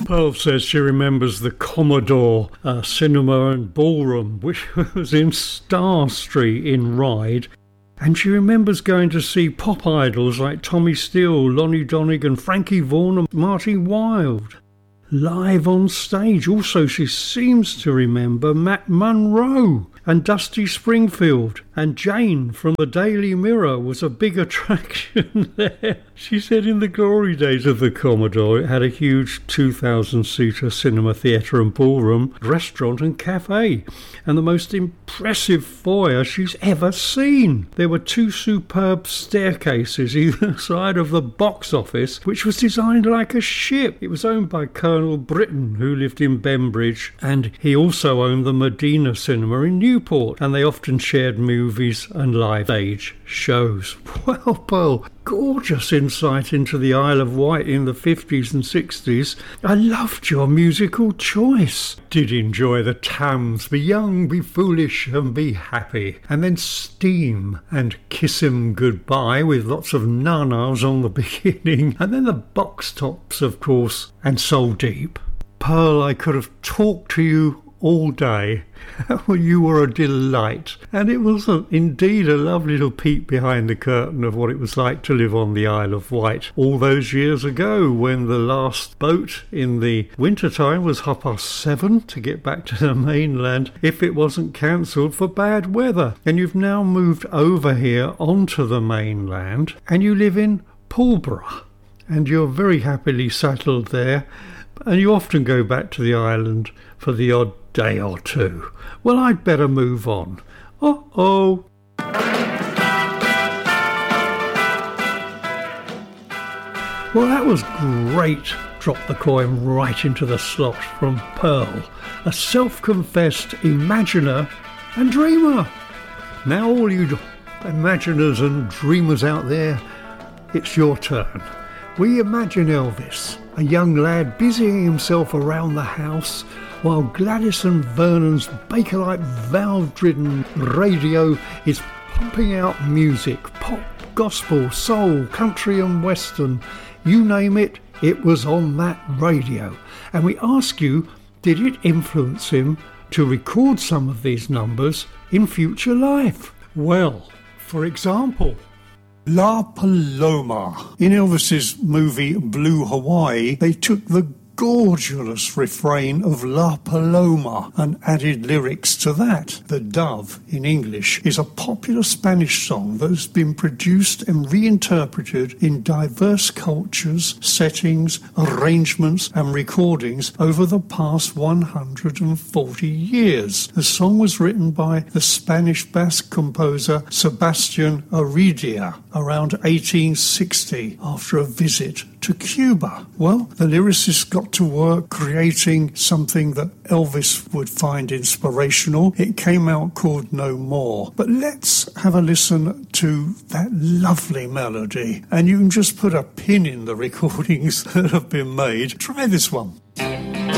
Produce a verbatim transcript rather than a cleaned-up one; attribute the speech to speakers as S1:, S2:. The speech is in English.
S1: Pearl says she remembers the Commodore uh, Cinema and Ballroom, which was in Star Street in Ryde. And she remembers going to see pop idols like Tommy Steele, Lonnie Donegan, Frankie Vaughan and Marty Wilde live on stage. Also, she seems to remember Matt Monro and Dusty Springfield, and Jane from the Daily Mirror was a big attraction there. She said in the glory days of the Commodore, it had a huge two thousand seater cinema, theatre and ballroom, restaurant and cafe, and the most impressive foyer she's ever seen. There were two superb staircases either side of the box office, which was designed like a ship. It was owned by Colonel Britton, who lived in Bembridge, and he also owned the Medina Cinema in Newport, and they often shared movies and live stage shows. Well, Pearl, gorgeous insight into the Isle of Wight in the fifties and sixties. I loved your musical choice. Did enjoy the Thames, Be Young, Be Foolish and Be Happy, and then Steam and Kiss 'Em Goodbye with lots of nanas on the beginning, and then the Box Tops, of course, and Soul Deep. Pearl, I could have talked to you all day. You were a delight, and it was a, indeed a lovely little peek behind the curtain of what it was like to live on the Isle of Wight all those years ago, when the last boat in the winter time was half past seven to get back to the mainland if it wasn't cancelled for bad weather. And you've now moved over here onto the mainland, and you live in Pulborough, and you're very happily settled there, and you often go back to the island for the odd day or two. Well, I'd better move on. Uh-oh. Well, that was great. Drop the coin right into the slot from Pearl, a self-confessed imaginer and dreamer. Now, all you imaginers and dreamers out there, it's your turn. We imagine Elvis, a young lad busying himself around the house, while Gladys and Vernon's Bakelite valve-driven radio is pumping out music, pop, gospel, soul, country and western. You name it, it was on that radio. And we ask you, did it influence him to record some of these numbers in future life? Well, for example, La Paloma. In Elvis's movie Blue Hawaii, they took the gorgeous refrain of La Paloma and added lyrics to that. The Dove, in English, is a popular Spanish song that has been produced and reinterpreted in diverse cultures, settings, arrangements and recordings over the past one hundred forty years. The song was written by the Spanish Basque composer Sebastián Heredia around eighteen sixty after a visit to Cuba. Well, the lyricist got to work creating something that Elvis would find inspirational. It came out called No More. But let's have a listen to that lovely melody, and you can just put a pin in the recordings that have been made. Try this one.